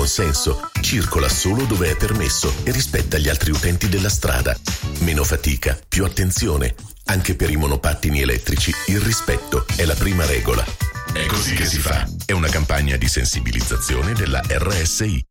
senso, circola solo dove è permesso e rispetta gli altri utenti della strada. Meno fatica, più attenzione. Anche per i monopattini elettrici il rispetto è la prima regola. È così che si fa. È una campagna di sensibilizzazione della RSI.